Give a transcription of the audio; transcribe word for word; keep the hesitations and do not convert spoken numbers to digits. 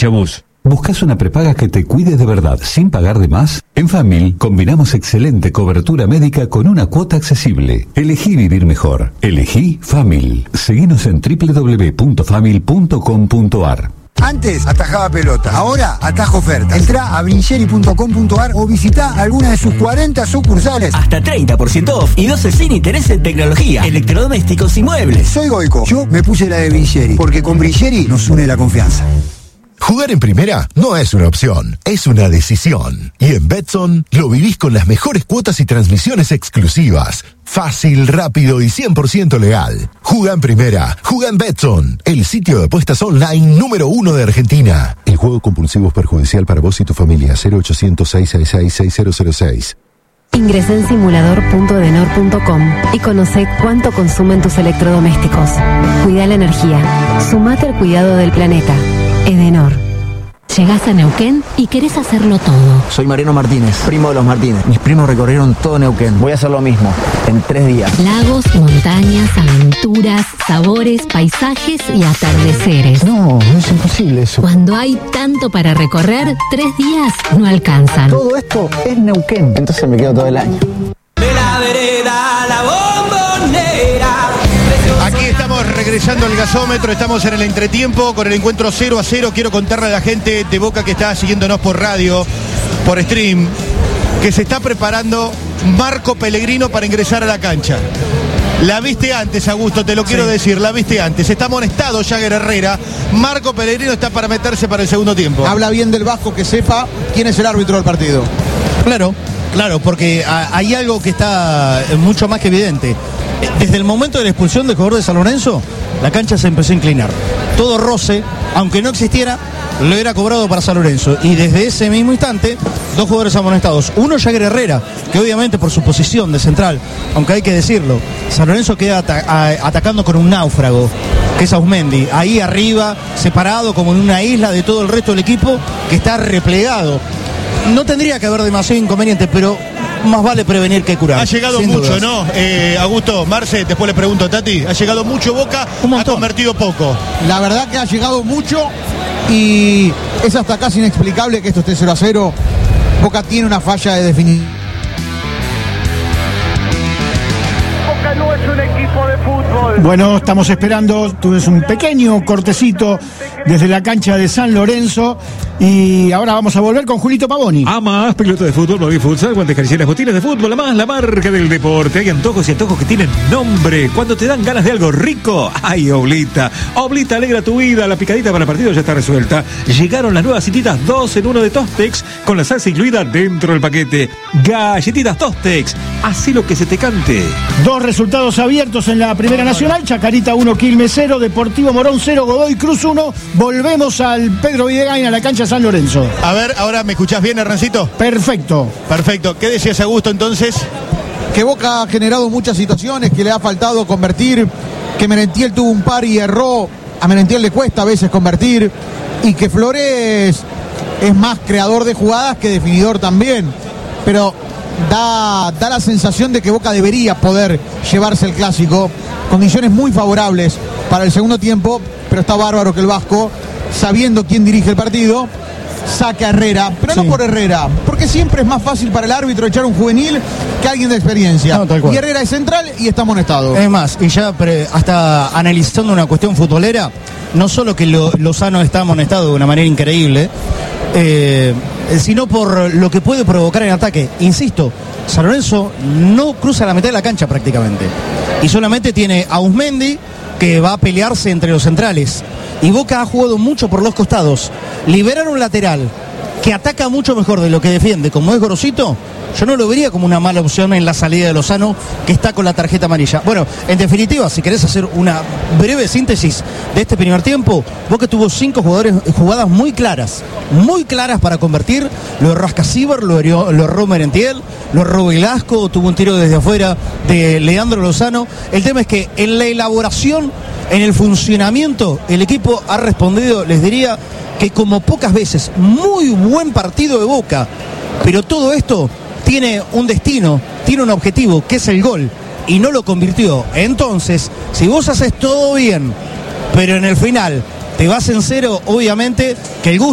Chabús. ¿Buscas una prepaga que te cuide de verdad sin pagar de más? En Famil combinamos excelente cobertura médica con una cuota accesible. Elegí vivir mejor. Elegí Famil. Seguinos en doble u doble u doble u punto famil punto com punto a r. Antes atajaba pelota, ahora atajo ofertas. Entrá a brincheri punto com punto a r o visitá alguna de sus cuarenta sucursales. Hasta treinta por ciento off y doce sin interés en tecnología, electrodomésticos y muebles. Soy Goico, yo me puse la de Brincheri, porque con Brincheri nos une la confianza. Jugar en primera no es una opción, es una decisión. Y en Betson lo vivís con las mejores cuotas y transmisiones exclusivas. Fácil, rápido y cien por ciento legal. Juga en primera, juga en Betson, el sitio de apuestas online número uno de Argentina. El juego compulsivo es perjudicial para vos y tu familia. cero ochocientos, seiscientos sesenta y seis, seis cero cero seis. Ingresá en simulador punto edenor punto com y conocé cuánto consumen tus electrodomésticos. Cuida la energía. Sumate al cuidado del planeta. Edenor. Llegás a Neuquén y querés hacerlo todo. Soy Mariano Martínez, primo de los Martínez. Mis primos recorrieron todo Neuquén. Voy a hacer lo mismo, en tres días. Lagos, montañas, aventuras, sabores, paisajes y atardeceres. No, no es imposible eso. Cuando hay tanto para recorrer, tres días no alcanzan. Todo esto es Neuquén. Entonces me quedo todo el año. De la vereda, la bombonera. Aquí estamos regresando al gasómetro, estamos en el entretiempo con el encuentro cero a cero. Quiero contarle a la gente de Boca que está siguiéndonos por radio, por stream, que se está preparando Marco Pellegrino para ingresar a la cancha. La viste antes, Augusto, te lo quiero sí. decir, la viste antes. Está amonestado Jagger Herrera. Marco Pellegrino está para meterse para el segundo tiempo. Habla bien del Vasco, que sepa quién es el árbitro del partido. Claro, claro, porque hay algo que está mucho más que evidente. Desde el momento de la expulsión del jugador de San Lorenzo, la cancha se empezó a inclinar. Todo roce, aunque no existiera, lo era cobrado para San Lorenzo. Y desde ese mismo instante, dos jugadores amonestados. Uno, Jagger Herrera, que obviamente por su posición de central, aunque hay que decirlo, San Lorenzo queda ata- a- atacando con un náufrago, que es Ausmendi. Ahí arriba, separado como en una isla de todo el resto del equipo, que está replegado. No tendría que haber demasiado inconveniente, pero más vale prevenir que curar. Ha llegado mucho, dudas. ¿no? Eh, Augusto, Marce, después le pregunto a Tati, ha llegado mucho Boca, ha convertido poco. La verdad que ha llegado mucho y es hasta casi inexplicable que esto esté cero a cero. Boca tiene una falla de definición. Boca no es un equipo de fútbol. Bueno, estamos esperando, tuvimos un pequeño cortecito desde la cancha de San Lorenzo y ahora vamos a volver con Julito Pavoni. A más, pelota de fútbol, Movi Futsal, guantes, caricinas, botines de fútbol, a más la marca del deporte. Hay antojos y antojos que tienen nombre. Cuando te dan ganas de algo rico, ¡ay, Oblita! Oblita alegra tu vida, la picadita para el partido ya está resuelta. Llegaron las nuevas cititas dos en uno de Tostex, con la salsa incluida dentro del paquete. Galletitas Tostex, así lo que se te cante. Dos resultados abiertos en la Primera Nacional, Chacarita uno, Quilmes cero, Deportivo Morón cero, Godoy Cruz uno. Volvemos al Pedro Videgain, a la cancha San Lorenzo. A ver, ahora me escuchás bien, Hernancito. Perfecto. Perfecto. ¿Qué decías, Augusto, entonces? Que Boca ha generado muchas situaciones, que le ha faltado convertir, que Merentiel tuvo un par y erró, a Merentiel le cuesta a veces convertir, y que Flores es más creador de jugadas que definidor también, pero da, da la sensación de que Boca debería poder llevarse el clásico, condiciones muy favorables para el segundo tiempo, pero está bárbaro que el Vasco, sabiendo quién dirige el partido, saque a Herrera, pero sí. no por Herrera, porque siempre es más fácil para el árbitro echar un juvenil que alguien de experiencia. No, y Herrera es central y está amonestado. Es más, y ya pre, hasta analizando una cuestión futbolera, no solo que lo, Lozano está amonestado de una manera increíble, eh, sino por lo que puede provocar en ataque. Insisto, San Lorenzo no cruza la mitad de la cancha prácticamente, y solamente tiene a Ausmendi, que va a pelearse entre los centrales. Y Boca ha jugado mucho por los costados. Liberar un lateral que ataca mucho mejor de lo que defiende, como es Gorosito, yo no lo vería como una mala opción en la salida de Lozano, que está con la tarjeta amarilla. Bueno, en definitiva, si querés hacer una breve síntesis de este primer tiempo, Boca tuvo cinco jugadores, jugadas muy claras, muy claras para convertir. Lo erró Rascacíbar, lo erró, lo erró Merentiel, lo erró Velasco, tuvo un tiro desde afuera de Leandro Lozano. El tema es que en la elaboración, en el funcionamiento, el equipo ha respondido, les diría, que como pocas veces, muy buen partido de Boca, pero todo esto tiene un destino, tiene un objetivo, que es el gol, y no lo convirtió. Entonces, si vos haces todo bien, pero en el final te vas en cero, obviamente que el gusto